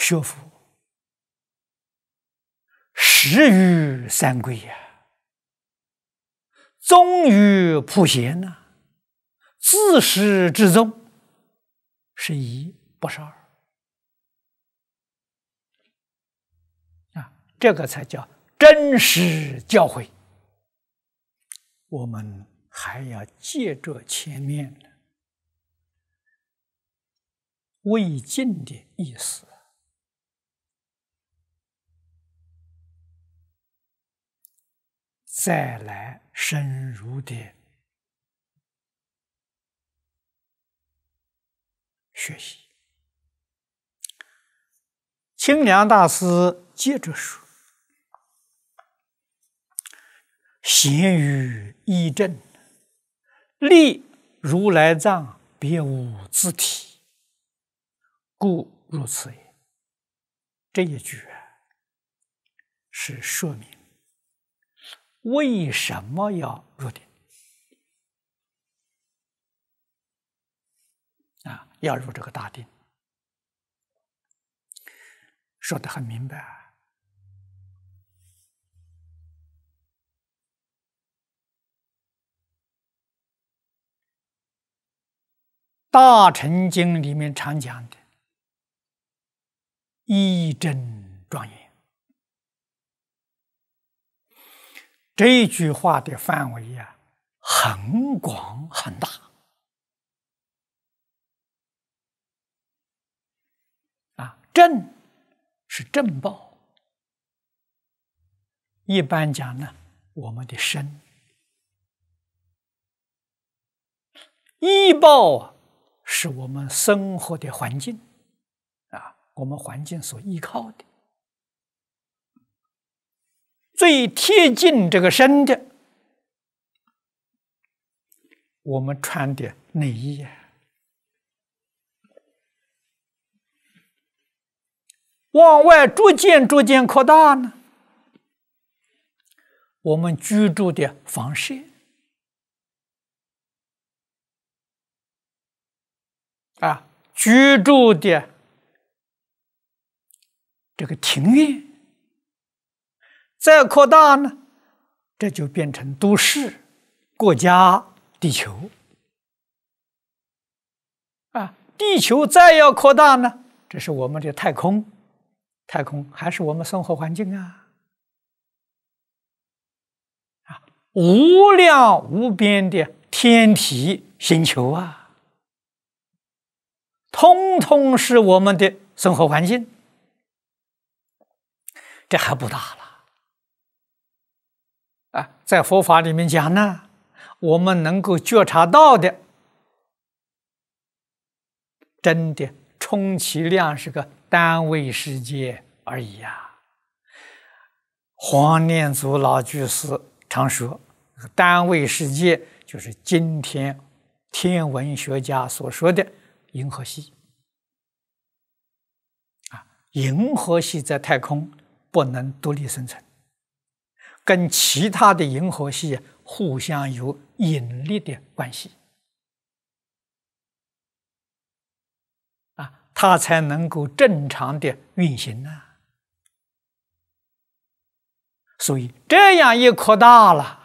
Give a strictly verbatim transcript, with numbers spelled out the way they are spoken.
学佛，始于三归呀、啊，终于普贤呐、啊，自始至终是一不是二啊，这个才叫真实教诲。我们还要借着前面的未尽的意思，再来深入的学习。清凉大师接着说：“贤于义正，立如来藏，别无自体，故如此也。”这一句啊，是说明为什么要入定啊？要入这个大定，说得很明白啊。大乘经里面常讲的义正庄严，这句话的范围呀、啊，很广很大啊。正是正报，一般讲呢，我们的身；义报是我们生活的环境啊，我们环境所依靠的。最贴近这个身的，我们穿的内衣啊，往外逐渐逐渐扩大呢，我们居住的房舍啊，居住的这个庭院，再扩大呢，这就变成都市、国家、地球啊。地球再要扩大呢，这是我们的太空，太空还是我们生活环境啊啊，无量无边的天体星球啊。通通是我们的生活环境，这还不大了啊！在佛法里面讲呢，我们能够觉察到的，真的充其量是个单位世界而已呀。黄念祖老居士常说，单位世界就是今天天文学家所说的银河系啊，银河系在太空不能独立生存，跟其他的银河系互相有引力的关系啊，它才能够正常的运行呢。所以这样一扩大了，